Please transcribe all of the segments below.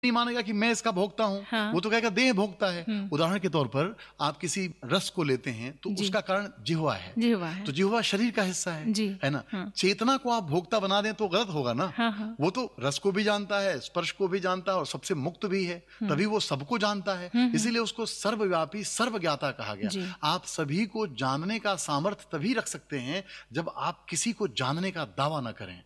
नहीं मानेगा कि मैं इसका भोगता हूँ। हाँ। वो तो कहेगा देह भोगता है। उदाहरण के तौर पर आप किसी रस को लेते हैं तो उसका कारण जिह्वा है। जिह्वा है। तो जिह्वा शरीर का हिस्सा है, जी। है ना। हाँ। चेतना को आप भोक्ता बना दें तो गलत होगा ना। हाँ, हाँ। वो तो रस को भी जानता है, स्पर्श को भी जानता है और सबसे मुक्त भी है, तभी वो सबको जानता है। इसीलिए उसको सर्वव्यापी सर्वज्ञाता कहा गया। आप सभी को जानने का सामर्थ्य तभी रख सकते हैं जब आप किसी को जानने का दावा ना करें।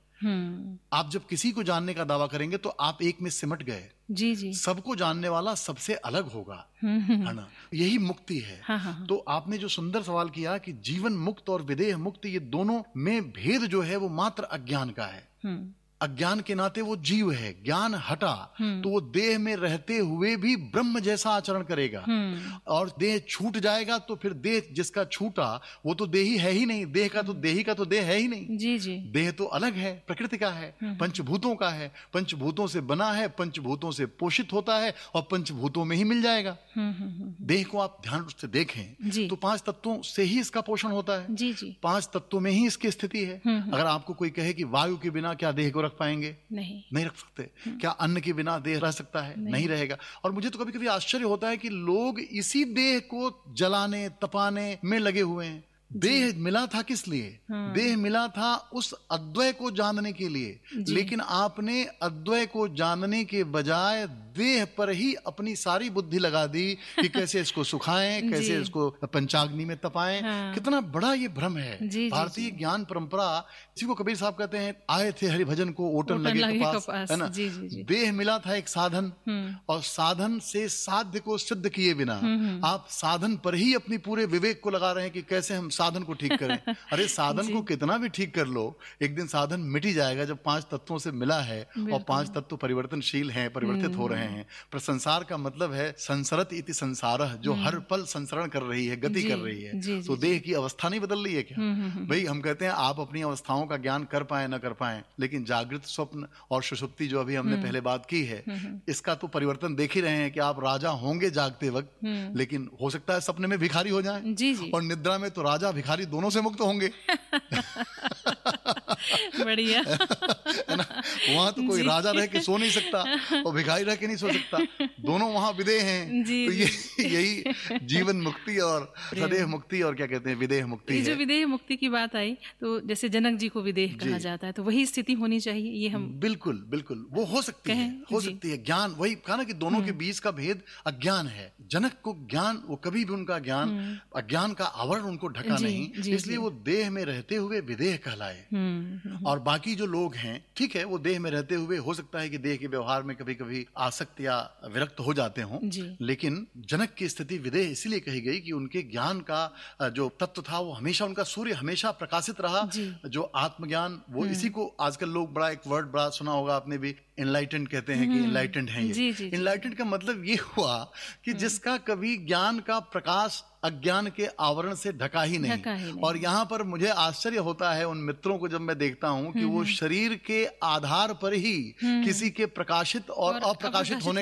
आप जब किसी को जानने का दावा करेंगे तो आप एक में सिमट गए। जी जी। सबको जानने वाला सबसे अलग होगा, है ना। यही मुक्ति है। हाँ। तो आपने जो सुंदर सवाल किया कि जीवन मुक्त और विदेह मुक्त, ये दोनों में भेद जो है वो मात्र अज्ञान का है। अज्ञान के नाते वो जीव है, ज्ञान हटा तो वो देह में रहते हुए भी ब्रह्म जैसा आचरण करेगा। और देह छूट जाएगा तो फिर देह जिसका छूटा वो तो देही है ही नहीं। देह का तो देही का तो देह है ही नहीं। जी जी। देह तो अलग है, प्रकृति का है, पंचभूतों का है, पंचभूतों से बना है, पंचभूतों से पोषित होता है और पंचभूतों में ही मिल जाएगा। देह को आप ध्यान से देखें तो 5 तत्वों से ही इसका पोषण होता है। जी जी। 5 तत्वों में ही इसकी स्थिति है। अगर आपको कोई कहे कि वायु के बिना क्या देह को रख पाएंगे? नहीं रख सकते। क्या अन्न के बिना देह रह सकता है? नहीं रहेगा। और मुझे तो कभी कभी आश्चर्य होता है कि लोग इसी देह को जलाने तपाने में लगे हुए हैं। देह मिला था किस लिए? देह मिला था उस अद्वय को जानने के लिए, लेकिन आपने अद्वय को जानने के बजाय देह पर ही अपनी सारी बुद्धि लगा दी कि कैसे इसको सुखाएं, कैसे इसको पंचाग्नि में तपाएं। कितना बड़ा ये भ्रम है। भारतीय ज्ञान परंपरा, इसी को कबीर साहब कहते हैं, आए थे हरिभजन को ओटन लगे कपास, है ना। देह मिला था एक साधन, और साधन से साध्य को सिद्ध किए बिना आप साधन पर ही अपनी पूरे विवेक को लगा रहे हैं कि कैसे हम साधन को ठीक करें। अरे साधन को कितना भी ठीक कर लो, एक दिन साधन मिट ही जाएगा जब 5 तत्वों से मिला है। और 5 तत्व परिवर्तनशील हैं, परिवर्तित हो रहे हैं। पर संसार का मतलब है संसरत इति संसारः, जो हर पल संसरण कर रही है, गति कर रही है। तो देह की अवस्था नहीं बदल रही है क्या? भाई हम कहते हैं आप अपनी अवस्थाओं का ज्ञान कर पाए ना कर पाए, लेकिन जागृत, स्वप्न और सुषुप्ति जो अभी हमने पहले बात की है, इसका तो परिवर्तन देख ही रहे हैं कि आप राजा होंगे जागते वक्त, लेकिन हो सकता है सपने में भिखारी हो जाएं। और निद्रा में तो राजा भिखारी दोनों से मुक्त होंगे। बढ़िया, है ना। वहां तो कोई राजा रह के सो नहीं सकता और भिखारी रह के नहीं सो सकता, दोनों वहां विदेह हैं। तो यही जीवन मुक्ति और सदेह मुक्ति और क्या कहते हैं विदेह मुक्ति है। जो विदेह मुक्ति की बात आई तो जैसे जनक जी को विदेह कहा जाता है, तो वही स्थिति होनी चाहिए। ये हम बिल्कुल बिल्कुल वो हो सकती है, हो सकती है। ज्ञान, वही कहा ना कि दोनों के बीच का भेद अज्ञान है। जनक को ज्ञान, वो कभी भी उनका ज्ञान, अज्ञान का आवरण उनको ढका नहीं, इसलिए वो देह में रहते हुए विदेह कहलाए। और बाकी जो लोग हैं, ठीक है, वो देह में रहते हुए हो सकता है कि देह के व्यवहार में कभी कभी आसक्त या विरक्त हो जाते हों, लेकिन जनक की स्थिति विदेह इसलिए कही गई कि उनके ज्ञान का जो तत्व था वो हमेशा, उनका सूर्य हमेशा प्रकाशित रहा। जो आत्मज्ञान, वो इसी को आजकल लोग बड़ा एक वर्ड बड़ा सुना होगा आपने भी, एनलाइटेंड कहते हैं कि एनलाइटेंड है ये। एनलाइटेंड का मतलब ये हुआ कि जिसका कभी ज्ञान का प्रकाश अज्ञान के आवरण से ढका ही नहीं। और यहाँ पर मुझे आश्चर्य होता है उन मित्रों को जब मैं देखता हूँ कि वो शरीर के आधार पर ही किसी के प्रकाशित और अप्रकाशित होने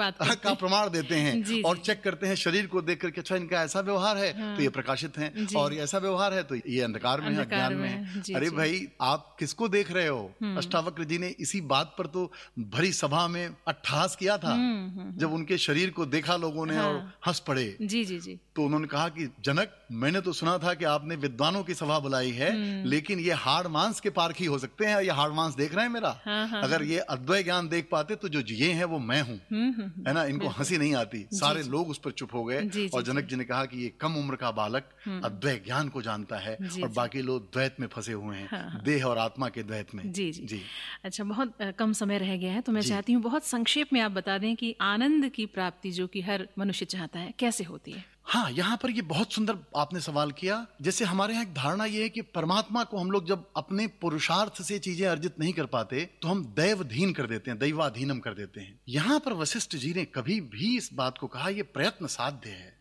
का प्रमाण देते हैं। और चेक करते हैं शरीर को देख करके, अच्छा इनका ऐसा व्यवहार है तो ये प्रकाशित है, और ऐसा व्यवहार है तो ये अंधकार में है, अज्ञान में है। अरे भाई आप किसको देख रहे हो? अष्टावक्र जी ने इसी बात पर तो भरी सभा में अट्ठहास किया था जब उनके शरीर को देखा लोगों ने और हंस पड़े। तो उन्होंने कहा कि जनक, मैंने तो सुना था कि आपने विद्वानों की सभा बुलाई है, लेकिन ये हाड़ मांस के पारखी हो सकते हैं। ये हाड़ मांस देख रहे हैं मेरा? अगर ये अद्वय ज्ञान देख पाते तो जो ये है वो मैं हूँ, है ना। इनको हंसी नहीं आती। सारे लोग उस पर चुप हो गए। और जनक जी ने कहा कि ये कम उम्र का बालक अद्वय ज्ञान को जानता है और बाकी लोग द्वैत में फंसे हुए हैं, देह और आत्मा के द्वैत में। जी। अच्छा, बहुत कम समय रह गया है तो मैं चाहती हूँ बहुत संक्षेप में आप बता दें कि आनंद की प्राप्ति जो कि हर मनुष्य चाहता है, कैसे होती है? हाँ, यहाँ पर ये बहुत सुंदर आपने सवाल किया। जैसे हमारे यहाँ एक धारणा ये है कि परमात्मा को हम लोग जब अपने पुरुषार्थ से चीजें अर्जित नहीं कर पाते तो हम दैवधीन कर देते हैं, दैवाधीनम कर देते हैं। यहाँ पर वशिष्ठ जी ने कभी भी इस बात को कहा ये प्रयत्न साध्य है।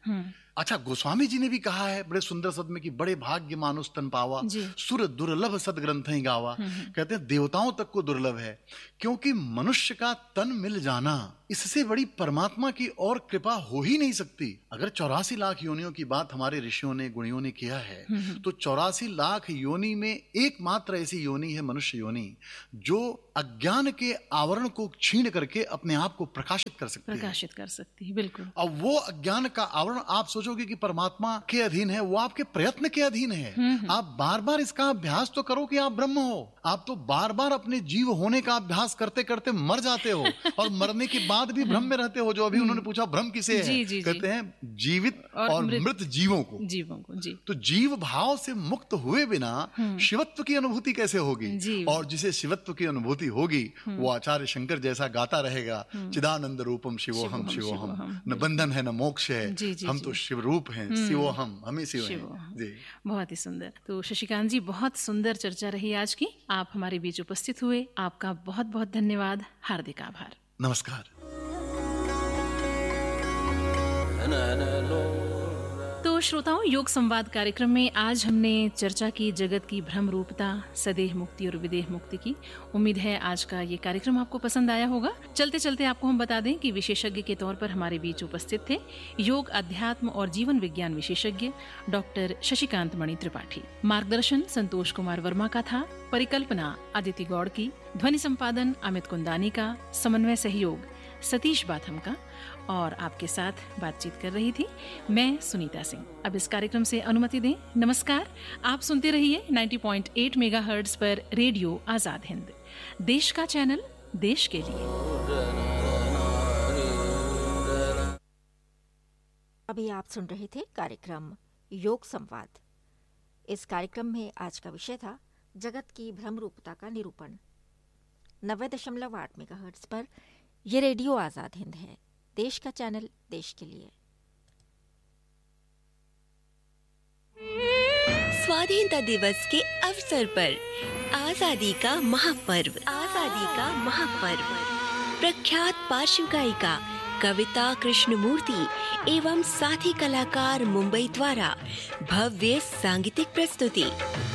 अच्छा, गोस्वामी जी ने भी कहा है बड़े सुंदर शब्द में कि बड़े भाग्य मानुष तन पावा, सुर दुर्लभ सदग्रंथ ही गावा। कहते हैं देवताओं तक को दुर्लभ है, क्योंकि मनुष्य का तन मिल जाना, इससे बड़ी परमात्मा की और कृपा हो ही नहीं सकती। अगर 84 लाख योनियों की बात हमारे ऋषियों ने गुणियों ने किया है, तो 84 लाख योनि में एकमात्र ऐसी योनि है मनुष्य योनि, जो अज्ञान के आवरण को छीन करके अपने आप को प्रकाशित कर सकती है। बिल्कुल। और वो अज्ञान का आवरण आप सोचोगे कि परमात्मा के अधीन है, वो आपके प्रयत्न के अधीन है। आप बार बार इसका अभ्यास तो करो कि आप ब्रह्म हो। आप तो बार बार अपने जीव होने का अभ्यास करते करते मर जाते हो और मरने के बाद भी भ्रम में रहते हो। जो अभी उन्होंने पूछा भ्रम किसे है, कहते हैं जीवित और मृत जीवों को। जी। तो जीव भाव से मुक्त हुए बिना शिवत्व की अनुभूति कैसे होगी? और जिसे शिवत्व की अनुभूति होगी वो आचार्य शंकर जैसा गाता रहेगा, चिदानंद रूपम शिवोहम शिवोहम, न बंधन है न मोक्ष है, हम तो शिव रूप हैं, शिवोहम, हमें शिव हैं। जी, बहुत ही सुंदर। तो शशिकांत जी, बहुत सुंदर चर्चा रही आज की। आप हमारे बीच उपस्थित हुए, आपका बहुत बहुत धन्यवाद, हार्दिक आभार। नमस्कार। तो श्रोताओं, योग संवाद कार्यक्रम में आज हमने चर्चा की जगत की भ्रम रूपता, सदेह मुक्ति और विदेह मुक्ति की। उम्मीद है आज का ये कार्यक्रम आपको पसंद आया होगा। चलते चलते आपको हम बता दें कि विशेषज्ञ के तौर पर हमारे बीच उपस्थित थे योग, अध्यात्म और जीवन विज्ञान विशेषज्ञ डॉक्टर शशिकांत मणि त्रिपाठी। मार्गदर्शन संतोष कुमार वर्मा का था, परिकल्पना अदिति गौड़ की, ध्वनि संपादन अमित कुंदानी का, समन्वय सहयोग सतीश बाथम का, और आपके साथ बातचीत कर रही थी मैं सुनीता सिंह। अब इस कार्यक्रम से अनुमति दें। नमस्कार। आप सुनते रहिए 90.8 मेगाहर्ट्ज पर रेडियो आजाद हिंद, देश का चैनल, देश के लिए। अभी आप सुन रहे थे कार्यक्रम योग संवाद। इस कार्यक्रम में आज का विषय था जगत की भ्रम रूपता का निरूपण। 90.8 मेगाहर्ट्ज पर यह रेडियो आजाद हिंद है, देश का चैनल, देश के लिए। स्वाधीनता दिवस के अवसर पर आजादी का महापर्व प्रख्यात पार्श्व गायिका कविता कृष्णमूर्ति एवं साथी कलाकार मुंबई द्वारा भव्य सांगीतिक प्रस्तुति